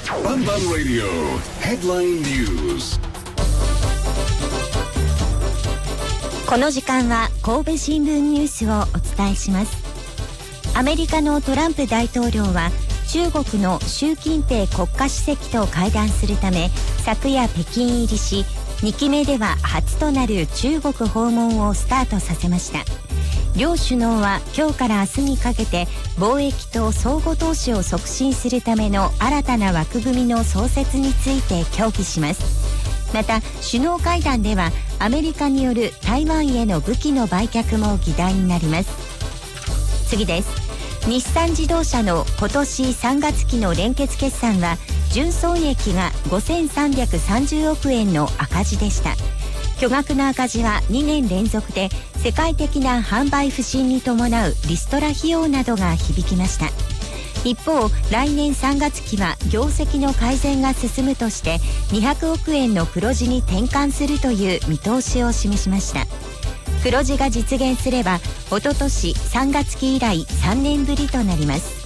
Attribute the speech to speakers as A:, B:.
A: バンバンラディオヘッドラインニュース。
B: この時間は神戸新聞ニュースをお伝えします。アメリカのトランプ大統領は中国の習近平国家主席と会談するため昨夜北京入りし、2期目では初となる中国訪問をスタートさせました。両首脳は今日から明日にかけて貿易と相互投資を促進するための新たな枠組みの創設について協議します。また首脳会談ではアメリカによる台湾への武器の売却も議題になります。次です。日産自動車の今年3月期の連結決算は純損益が5330億円の赤字でした。巨額な赤字は2年連続で世界的な販売不振に伴うリストラ費用などが響きました。一方、来年3月期は業績の改善が進むとして200億円の黒字に転換するという見通しを示しました。黒字が実現すれば、おととし3月期以来3年ぶりとなります。